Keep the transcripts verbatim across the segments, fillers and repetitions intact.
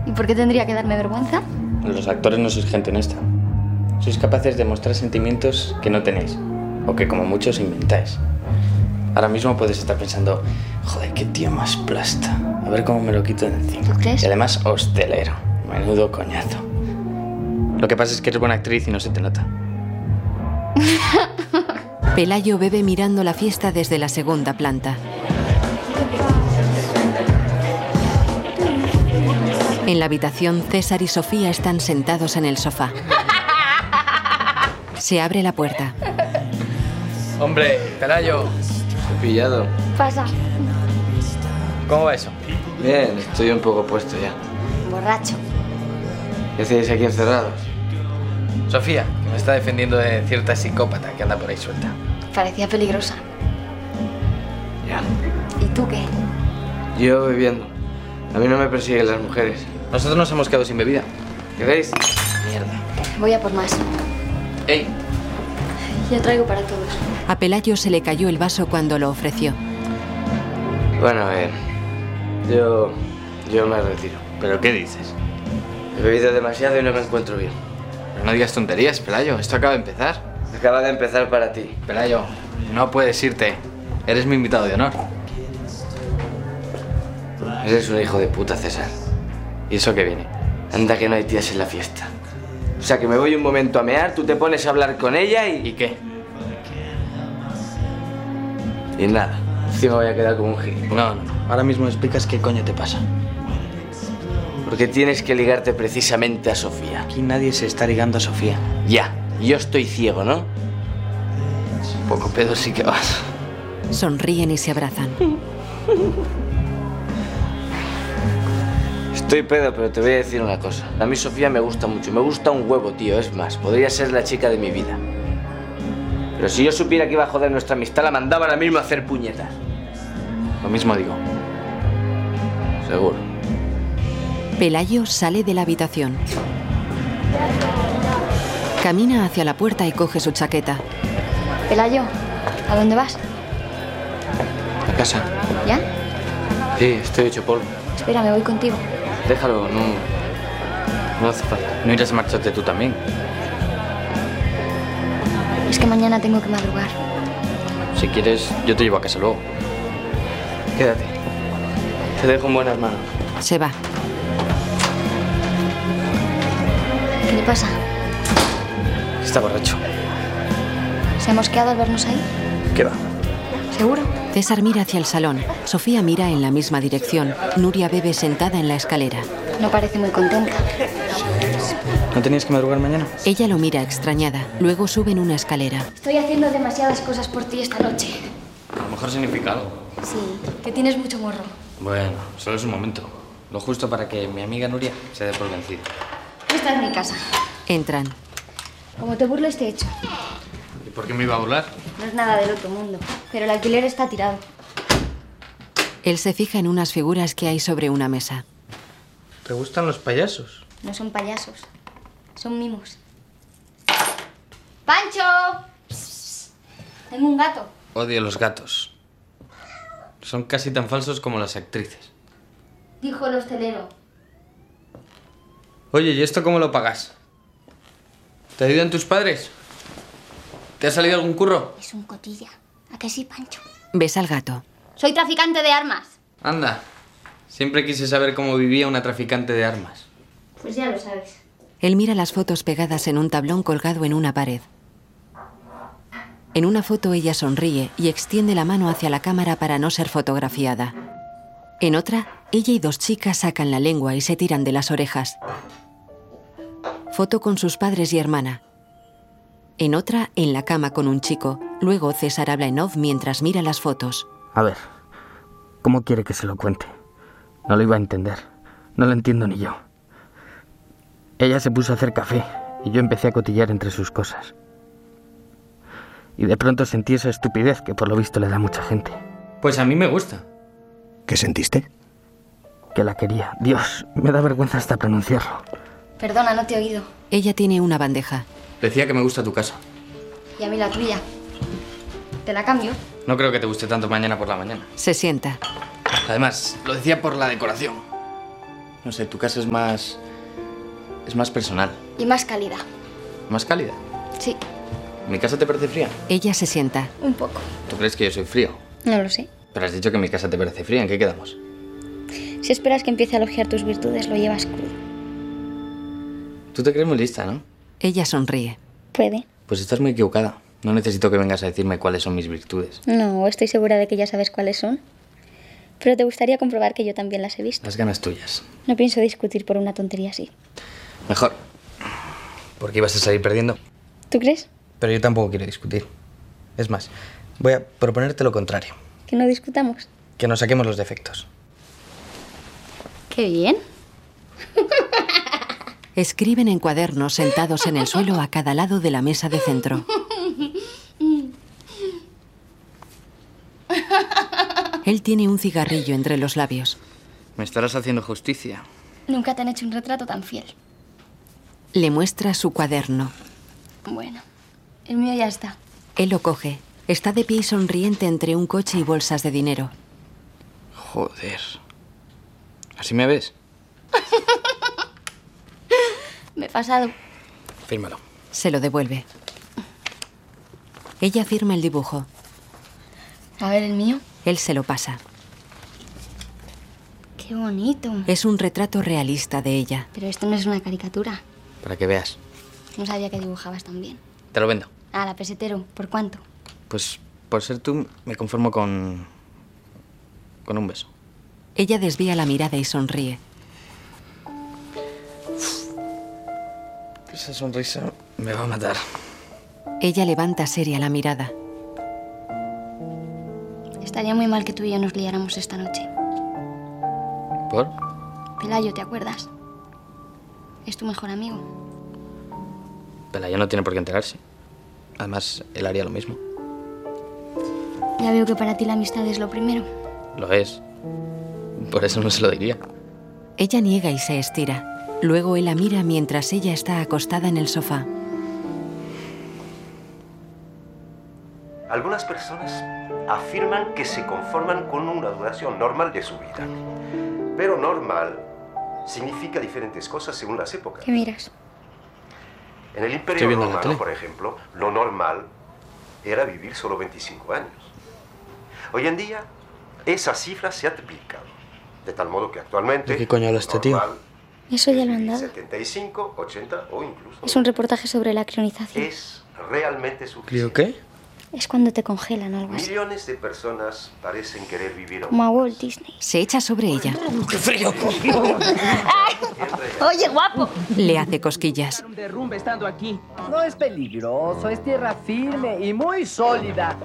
¿Y por qué tendría que darme vergüenza? Los actores no sois gente honesta. Sois capaces de mostrar sentimientos que no tenéis, o que como muchos inventáis. Ahora mismo puedes estar pensando, joder, qué tío más plasta. A ver cómo me lo quito de encima. ¿Tú crees? Y además hostelero. Menudo coñazo. Lo que pasa es que eres buena actriz y no se te nota. Pelayo bebe mirando la fiesta desde la segunda planta. En la habitación, César y Sofía están sentados en el sofá. Se abre la puerta. Hombre, Pelayo. Te he pillado. Pasa. ¿Cómo va eso? Bien, estoy un poco puesto ya. Borracho. ¿Qué hacéis aquí encerrados? Sofía, que me está defendiendo de cierta psicópata que anda por ahí suelta. Parecía peligrosa. Ya. ¿Y tú qué? Yo bebiendo. A mí no me persiguen las mujeres. Nosotros nos hemos quedado sin bebida. ¿Queréis? Mierda. Voy a por más. ¡Ey! Yo traigo para todos. A Pelayo se le cayó el vaso cuando lo ofreció. Bueno, a ver. Yo... yo me retiro. ¿Pero qué dices? He bebido demasiado y no me encuentro bien. Pero no digas tonterías, Pelayo. Esto acaba de empezar. Acaba de empezar para ti. Pelayo, no puedes irte. Eres mi invitado de honor. Eres un hijo de puta, César. ¿Y eso qué viene? Anda que no hay tías en la fiesta. O sea, que me voy un momento a mear, tú te pones a hablar con ella y... ¿Y qué? Y nada. Encima voy a quedar como un gil. No, no, no. Ahora mismo explicas qué coño te pasa. Porque tienes que ligarte precisamente a Sofía. Aquí nadie se está ligando a Sofía. Ya. Yo estoy ciego, ¿no? Un poco pedo sí que vas. Sonríen y se abrazan. Estoy pedo, pero te voy a decir una cosa. A mí Sofía me gusta mucho. Me gusta un huevo, tío. Es más, podría ser la chica de mi vida. Pero si yo supiera que iba a joder nuestra amistad, la mandaba ahora mismo a hacer puñetas. Lo mismo digo. Seguro. Pelayo sale de la habitación. Camina hacia la puerta y coge su chaqueta. Pelayo, ¿a dónde vas? A casa. ¿Ya? Sí, estoy hecho polvo. Espera, me voy contigo. Déjalo, no... no hace falta. No irás a marcharte tú también. Es que mañana tengo que madrugar. Si quieres, yo te llevo a casa luego. Quédate. Te dejo en buenas manos. Se va. ¿Qué le pasa? Está borracho. ¿Se ha mosqueado al vernos ahí? ¿Qué va? ¿Seguro? César mira hacia el salón. Sofía mira en la misma dirección. Nuria bebe sentada en la escalera. No parece muy contenta. ¿No tenías que madrugar mañana? Ella lo mira extrañada. Luego suben una escalera. Estoy haciendo demasiadas cosas por ti esta noche. A lo mejor significa algo. Sí, que tienes mucho morro. Bueno, solo es un momento. Lo justo para que mi amiga Nuria se dé por vencida. Esta es mi casa. Entran. Como te burles te echo. ¿Y por qué me iba a burlar? No es nada del otro mundo, pero el alquiler está tirado. Él se fija en unas figuras que hay sobre una mesa. ¿Te gustan los payasos? No son payasos, son mimos. ¡Pancho! Psst, tengo un gato. Odio los gatos. Son casi tan falsos como las actrices. Dijo el hostelero. Oye, ¿y esto cómo lo pagas? ¿Te ayudan tus padres? ¿Te ha salido algún curro? Es un cotilla. ¿A qué sí, Pancho? Ves al gato. Soy traficante de armas. Anda. Siempre quise saber cómo vivía una traficante de armas. Pues ya lo sabes. Él mira las fotos pegadas en un tablón colgado en una pared. En una foto ella sonríe y extiende la mano hacia la cámara para no ser fotografiada. En otra, ella y dos chicas sacan la lengua y se tiran de las orejas. Foto con sus padres y hermana. En otra, en la cama con un chico. Luego César habla en off mientras mira las fotos. A ver, ¿cómo quiere que se lo cuente? No lo iba a entender. No lo entiendo ni yo. Ella se puso a hacer café y yo empecé a cotillar entre sus cosas. Y de pronto sentí esa estupidez que por lo visto le da a mucha gente. Pues a mí me gusta. ¿Qué sentiste? Que la quería. Dios, me da vergüenza hasta pronunciarlo. Perdona, no te he oído. Ella tiene una bandeja. Decía que me gusta tu casa. Y a mí la tuya. ¿Te la cambio? No creo que te guste tanto mañana por la mañana. Se sienta. Además, lo decía por la decoración. No sé, tu casa es más... es más personal. Y más cálida. ¿Más cálida? Sí, ¿Mi casa te parece fría? Ella se sienta. un poco. ¿Tú crees que yo soy frío? No lo sé. Pero has dicho que mi casa te parece fría. ¿En qué quedamos? Si esperas que empiece a elogiar tus virtudes, lo llevas crudo. Tú te crees muy lista, ¿no? Ella sonríe. Puede. Pues estás muy equivocada. No necesito que vengas a decirme cuáles son mis virtudes. No, estoy segura de que ya sabes cuáles son. Pero te gustaría comprobar que yo también las he visto. Las ganas tuyas. No pienso discutir por una tontería así. Mejor. Porque ibas a salir perdiendo. ¿Tú crees? Pero yo tampoco quiero discutir. Es más, voy a proponerte lo contrario. ¿Que no discutamos? Que nos saquemos los defectos. ¡Qué bien! Escriben en cuadernos sentados en el suelo a cada lado de la mesa de centro. Él tiene un cigarrillo entre los labios. Me estarás haciendo justicia. Nunca te han hecho un retrato tan fiel. Le muestra su cuaderno. Bueno, el mío ya está. Él lo coge. Está de pie y sonriente entre un coche y bolsas de dinero. Joder. ¿Así me ves? Me he pasado. Fírmalo. Se lo devuelve. Ella firma el dibujo. A ver el mío. Él se lo pasa. Qué bonito. Es un retrato realista de ella. Pero esto no es una caricatura. Para que veas. No sabía que dibujabas tan bien. Te lo vendo. Ah, la pesetero. ¿Por cuánto? Pues por ser tú me conformo con... con un beso. Ella desvía la mirada y sonríe. Esa sonrisa me va a matar. Ella levanta seria la mirada. Estaría muy mal que tú y yo nos liáramos esta noche. ¿Por? Pelayo, ¿te acuerdas? Es tu mejor amigo. Pelayo no tiene por qué enterarse. Además, él haría lo mismo. Ya veo que para ti la amistad es lo primero. Lo es. Por eso no se lo diría. Ella niega y se estira. Luego él la mira mientras ella está acostada en el sofá. Algunas personas afirman que se conforman con una duración normal de su vida. Pero normal significa diferentes cosas según las épocas. ¿Qué miras? En el Estoy Imperio viendo la Romano, tele. por ejemplo, lo normal era vivir solo veinticinco años. Hoy en día, esa cifra se ha triplicado. De tal modo que actualmente... ¿De qué coño habla este tío? normal Eso ya es lo han vivir dado. setenta y cinco, ochenta o incluso... Es un reportaje sobre la crionización. Es realmente ¿Clio suficiente. qué? Es cuando te congelan o algo así. Millones de personas parecen querer vivir aún Como a más. Walt Disney. Se echa sobre ella. Oye, guapo. Le hace cosquillas. Un derrumbe estando aquí. No es peligroso, es tierra firme y muy sólida.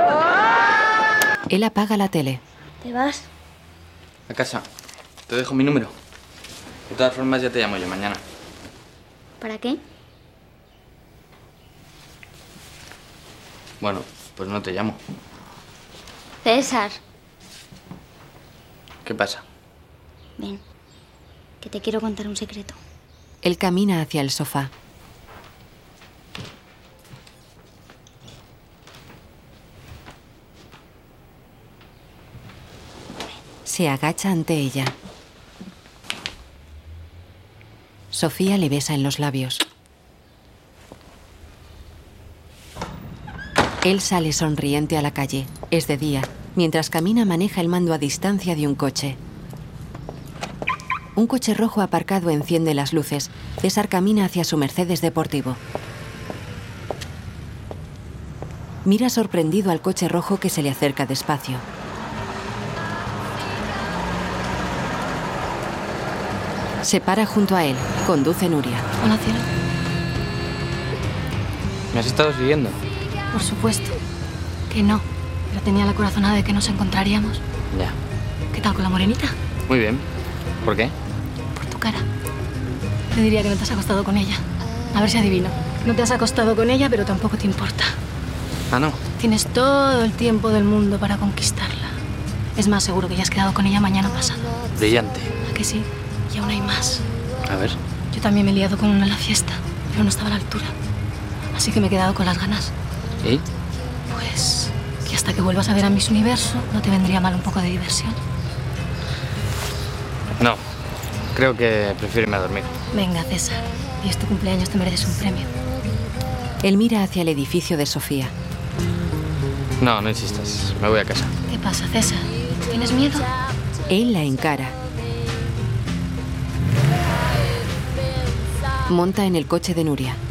Él apaga la tele. ¿Te vas? A casa. Te dejo mi número. De todas formas, ya te llamo yo mañana. ¿Para qué? Bueno, pues no te llamo. César. ¿Qué pasa? Ven, que te quiero contar un secreto. Él camina hacia el sofá. Se agacha ante ella. Sofía le besa en los labios. Él sale sonriente a la calle. Es de día. Mientras camina, maneja el mando a distancia de un coche. Un coche rojo aparcado enciende las luces. César camina hacia su Mercedes deportivo. Mira sorprendido al coche rojo que se le acerca despacio. Se para junto a él. Conduce Nuria. Hola, cielo. ¿Me has estado siguiendo? Por supuesto que no, pero tenía la corazonada de que nos encontraríamos. Ya. ¿Qué tal con la morenita? Muy bien. ¿Por qué? Por tu cara. Te diría que no te has acostado con ella. A ver si adivino. No te has acostado con ella, pero tampoco te importa. Ah, no. Tienes todo el tiempo del mundo para conquistarla. Es más, seguro que ya has quedado con ella mañana pasado. Brillante. ¿A que sí? Y aún hay más. A ver. Yo también me he liado con una en la fiesta, pero no estaba a la altura. Así que me he quedado con las ganas. ¿Y? Pues que hasta que vuelvas a ver a Miss Universo no te vendría mal un poco de diversión. No. creo que prefiero irme a dormir. Venga, César. Y es tu cumpleaños, te mereces un premio. Él mira hacia el edificio de Sofía. No, no insistas. Me voy a casa. ¿Qué pasa, César? ¿Tienes miedo? Él la encara. Monta en el coche de Nuria.